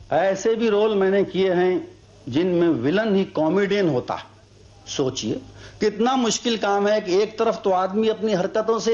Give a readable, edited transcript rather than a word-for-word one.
ऐसे भी रोल मैंने किए हैं जिनमें विलन ही कॉमेडियन होता है। सोचिए कितना मुश्किल काम है कि एक तरफ तो आदमी अपनी हरकतों से